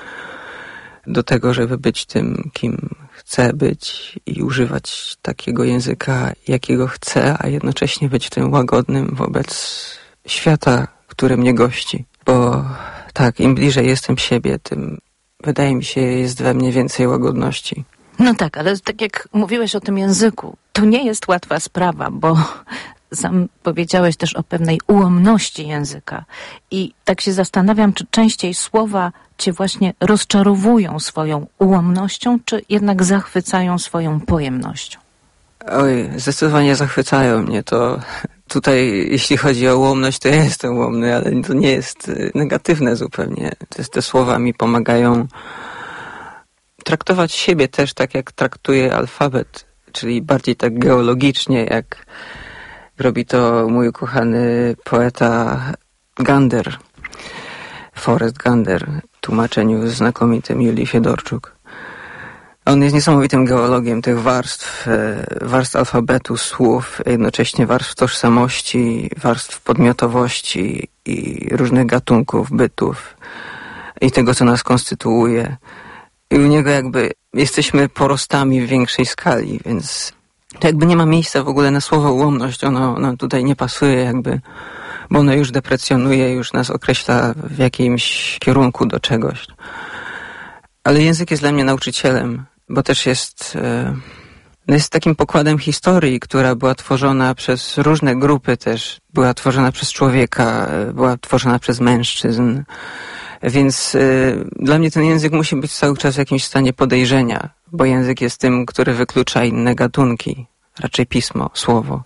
do tego, żeby być tym, kim chcę być i używać takiego języka, jakiego chcę, a jednocześnie być tym łagodnym wobec świata, który mnie gości. Bo tak, im bliżej jestem siebie, tym wydaje mi się, jest we mnie więcej łagodności. No tak, ale tak jak mówiłeś o tym języku, to nie jest łatwa sprawa, bo sam powiedziałeś też o pewnej ułomności języka. I tak się zastanawiam, czy częściej słowa cię właśnie rozczarowują swoją ułomnością, czy jednak zachwycają swoją pojemnością? Oj, zdecydowanie zachwycają mnie to. Tutaj, jeśli chodzi o ułomność, to ja jestem ułomny, ale to nie jest negatywne zupełnie. Te słowa mi pomagają traktować siebie też tak, jak traktuję alfabet, czyli bardziej tak geologicznie, jak robi to mój ukochany poeta Gander, Forrest Gander, w tłumaczeniu znakomitym Julii Fiedorczuk. On jest niesamowitym geologiem tych warstw alfabetu, słów, jednocześnie warstw tożsamości, warstw podmiotowości i różnych gatunków, bytów i tego, co nas konstytuuje. I u niego jakby jesteśmy porostami w większej skali, więc to jakby nie ma miejsca w ogóle na słowo ułomność. Ono tutaj nie pasuje jakby, bo ono już deprecjonuje, już nas określa w jakimś kierunku do czegoś. Ale język jest dla mnie nauczycielem, bo też jest takim pokładem historii, która była tworzona przez różne grupy też. Była tworzona przez człowieka, była tworzona przez mężczyzn. Więc dla mnie ten język musi być cały czas w jakimś stanie podejrzenia, bo język jest tym, który wyklucza inne gatunki, raczej pismo, słowo.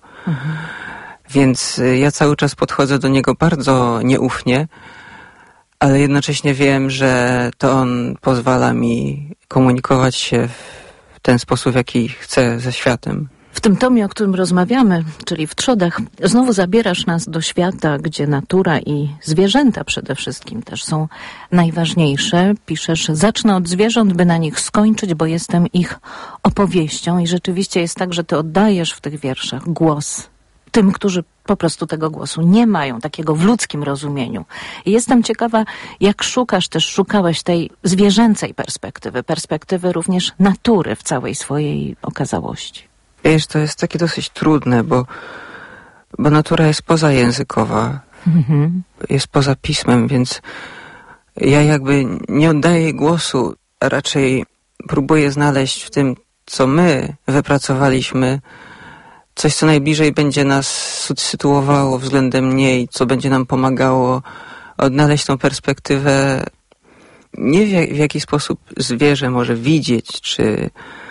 Więc ja cały czas podchodzę do niego bardzo nieufnie, ale jednocześnie wiem, że to on pozwala mi komunikować się w ten sposób, w jaki chcę ze światem. W tym tomie, o którym rozmawiamy, czyli w trzodach, znowu zabierasz nas do świata, gdzie natura i zwierzęta przede wszystkim też są najważniejsze. Piszesz, zacznę od zwierząt, by na nich skończyć, bo jestem ich opowieścią. I rzeczywiście jest tak, że ty oddajesz w tych wierszach głos tym, którzy po prostu tego głosu nie mają, takiego w ludzkim rozumieniu. I jestem ciekawa, jak szukałeś tej zwierzęcej perspektywy również natury w całej swojej okazałości. Wiesz, to jest takie dosyć trudne, bo natura jest pozajęzykowa, jest poza pismem, więc ja jakby nie oddaję jej głosu, a raczej próbuję znaleźć w tym, co my wypracowaliśmy, coś, co najbliżej będzie nas sytuowało względem niej, co będzie nam pomagało odnaleźć tą perspektywę, nie w jaki sposób zwierzę może widzieć, czy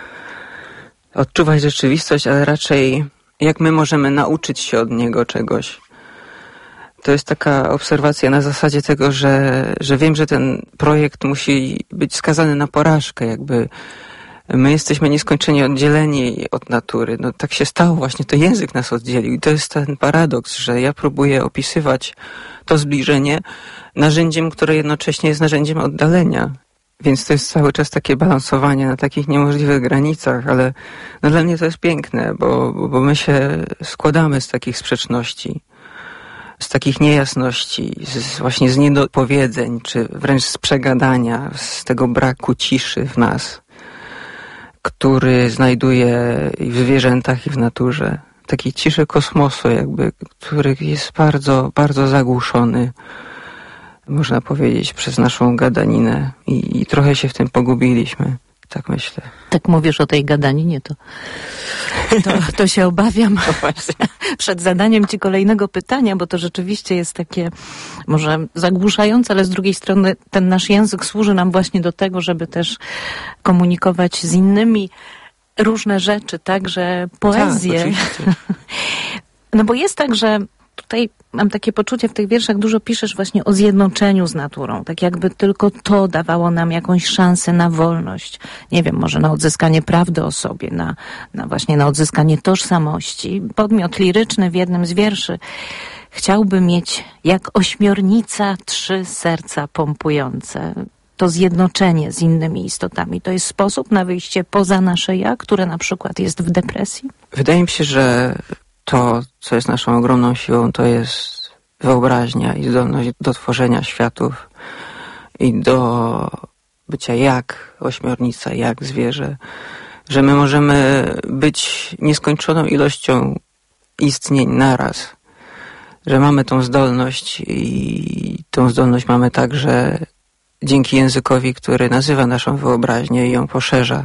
odczuwać rzeczywistość, ale raczej jak my możemy nauczyć się od niego czegoś. To jest taka obserwacja na zasadzie tego, że wiem, że ten projekt musi być skazany na porażkę, jakby my jesteśmy nieskończenie oddzieleni od natury. No tak się stało właśnie, to język nas oddzielił i to jest ten paradoks, że ja próbuję opisywać to zbliżenie narzędziem, które jednocześnie jest narzędziem oddalenia. Więc to jest cały czas takie balansowanie na takich niemożliwych granicach, ale no dla mnie to jest piękne, bo my się składamy z takich sprzeczności, z takich niejasności, właśnie z niedopowiedzeń, czy wręcz z przegadania, z tego braku ciszy w nas, który znajduję i w zwierzętach, i w naturze. Takiej ciszy kosmosu jakby, który jest bardzo, bardzo zagłuszony można powiedzieć, przez naszą gadaninę i trochę się w tym pogubiliśmy, tak myślę. Tak mówisz o tej gadaninie, to się obawiam przed zadaniem ci kolejnego pytania, bo to rzeczywiście jest takie może zagłuszające, ale z drugiej strony ten nasz język służy nam właśnie do tego, żeby też komunikować z innymi różne rzeczy, także poezję. Tak, no bo jest tak, że tutaj mam takie poczucie, w tych wierszach dużo piszesz właśnie o zjednoczeniu z naturą. Tak jakby tylko to dawało nam jakąś szansę na wolność. Nie wiem, może na odzyskanie prawdy o sobie, właśnie na odzyskanie tożsamości. Podmiot liryczny w jednym z wierszy chciałby mieć jak ośmiornica 3 serca pompujące. To zjednoczenie z innymi istotami. To jest sposób na wyjście poza nasze ja, które na przykład jest w depresji? Wydaje mi się, że to, co jest naszą ogromną siłą, to jest wyobraźnia i zdolność do tworzenia światów i do bycia jak ośmiornica, jak zwierzę, że my możemy być nieskończoną ilością istnień naraz, że mamy tą zdolność i tą zdolność mamy także dzięki językowi, który nazywa naszą wyobraźnię i ją poszerza.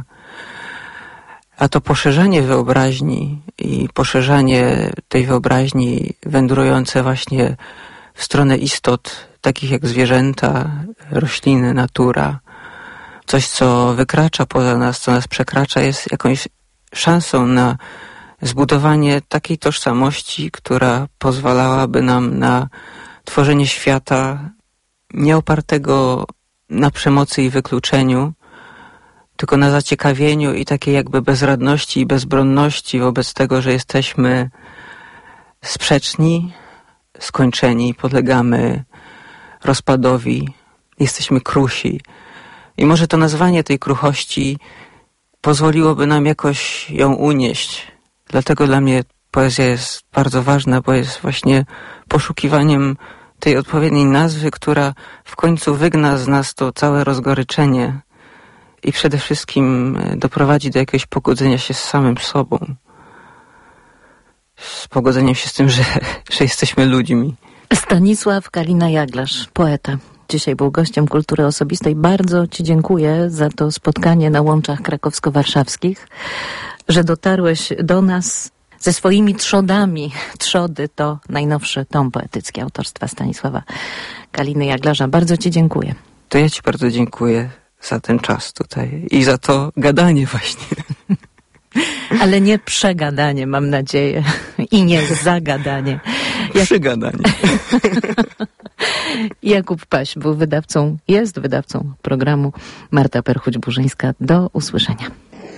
A to poszerzanie wyobraźni i poszerzanie tej wyobraźni wędrujące właśnie w stronę istot, takich jak zwierzęta, rośliny, natura, coś, co wykracza poza nas, co nas przekracza, jest jakąś szansą na zbudowanie takiej tożsamości, która pozwalałaby nam na tworzenie świata nie opartego na przemocy i wykluczeniu, tylko na zaciekawieniu i takiej jakby bezradności i bezbronności wobec tego, że jesteśmy sprzeczni, skończeni, podlegamy rozpadowi, jesteśmy krusi. I może to nazwanie tej kruchości pozwoliłoby nam jakoś ją unieść. Dlatego dla mnie poezja jest bardzo ważna, bo jest właśnie poszukiwaniem tej odpowiedniej nazwy, która w końcu wygna z nas to całe rozgoryczenie i przede wszystkim doprowadzi do jakiegoś pogodzenia się z samym sobą. Z pogodzeniem się z tym, że jesteśmy ludźmi. Stanisław Kalina-Jaglarz, poeta. Dzisiaj był gościem Kultury Osobistej. Bardzo ci dziękuję za to spotkanie na łączach krakowsko-warszawskich, że dotarłeś do nas ze swoimi trzodami. Trzody to najnowszy tom poetycki autorstwa Stanisława Kaliny-Jaglarza. Bardzo ci dziękuję. To ja ci bardzo dziękuję za ten czas tutaj i za to gadanie właśnie. Ale nie przegadanie, mam nadzieję. I nie zagadanie. Przygadanie. Jakub Paś był jest wydawcą programu. Marta Perchuć-Burzyńska. Do usłyszenia.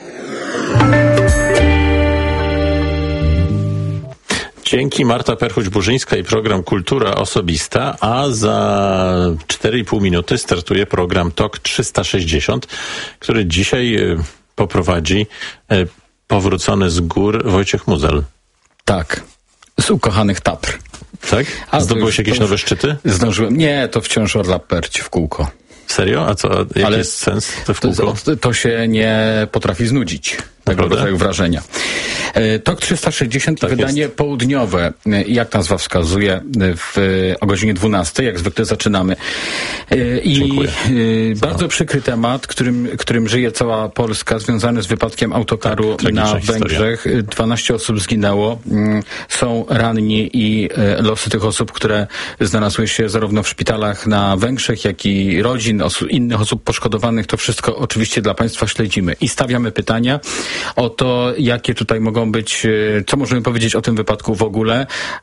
Dzięki, Marta Perchuć-Burzyńska i program Kultura Osobista, a za 4,5 minuty startuje program TOK 360, który dzisiaj poprowadzi powrócony z gór Wojciech Muzel. Tak, z ukochanych Tatr. Tak? A zdobyłeś jakieś nowe szczyty? Zdążyłem. Nie, to wciąż orla perć w kółko. Serio? A co? Jaki jest sens to w kółko? To się nie potrafi znudzić. Tego rodzaju wrażenia. TOK 360 tak wydanie jest. Południowe, jak nazwa wskazuje, o godzinie 12, jak zwykle zaczynamy. I bardzo przykry temat, którym żyje cała Polska, związany z wypadkiem autokaru na Węgrzech. 12 osób zginęło, są ranni i losy tych osób, które znalazły się zarówno w szpitalach na Węgrzech, jak i rodzin, innych osób poszkodowanych, to wszystko oczywiście dla Państwa śledzimy. I stawiamy pytania o to, jakie tutaj mogą być, co możemy powiedzieć o tym wypadku w ogóle,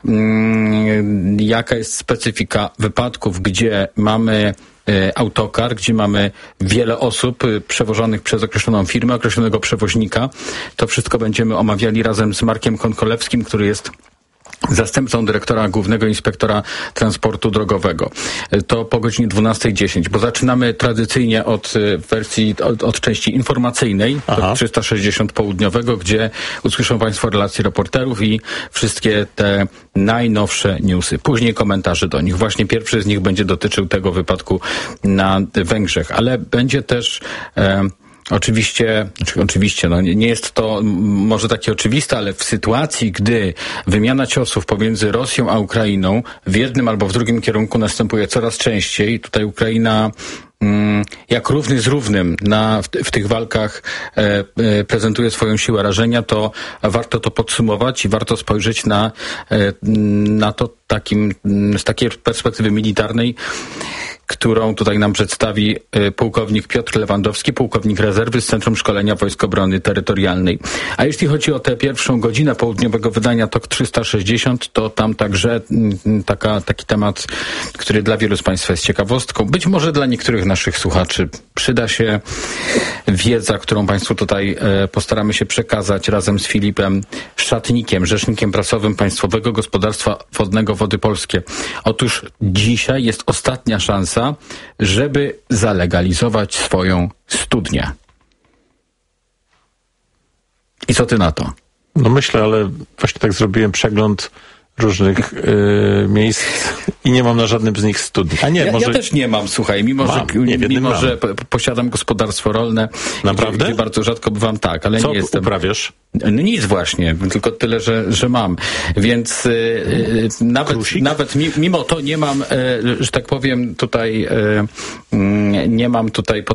jaka jest specyfika wypadków, gdzie mamy autokar, gdzie mamy wiele osób przewożonych przez określoną firmę, określonego przewoźnika. To wszystko będziemy omawiali razem z Markiem Konkolewskim, który jest zastępcą dyrektora Głównego Inspektora Transportu Drogowego. To po godzinie 12:10, bo zaczynamy tradycyjnie od wersji, od części informacyjnej, 360 południowego, gdzie usłyszą Państwo relacje reporterów i wszystkie te najnowsze newsy. Później komentarze do nich. Właśnie pierwszy z nich będzie dotyczył tego wypadku na Węgrzech, ale będzie też Oczywiście, no nie jest to może takie oczywiste, ale w sytuacji, gdy wymiana ciosów pomiędzy Rosją a Ukrainą w jednym albo w drugim kierunku następuje coraz częściej, tutaj Ukraina jak równy z równym w tych walkach prezentuje swoją siłę rażenia, to warto to podsumować i warto spojrzeć na to z takiej perspektywy militarnej, którą tutaj nam przedstawi pułkownik Piotr Lewandowski, pułkownik rezerwy z Centrum Szkolenia Wojsk Obrony Terytorialnej. A jeśli chodzi o tę pierwszą godzinę południowego wydania TOK 360, to tam także taki temat, który dla wielu z Państwa jest ciekawostką. Być może dla niektórych naszych słuchaczy przyda się wiedza, którą Państwu tutaj postaramy się przekazać razem z Filipem Szatnikiem, rzecznikiem prasowym Państwowego Gospodarstwa Wodnego Wody Polskie. Otóż dzisiaj jest ostatnia szansa, żeby zalegalizować swoją studnię. I co ty na to? No myślę, ale właśnie tak zrobiłem przegląd różnych miejsc i nie mam na żadnym z nich studni. A nie, ja też nie mam, słuchaj, mimo że posiadam gospodarstwo rolne. Naprawdę? Gdzie bardzo rzadko bywam, tak, ale co nie jestem. uprawiasz? No nic właśnie, tylko tyle, że mam. Więc nawet mimo to nie mam, że tak powiem, tutaj nie mam tutaj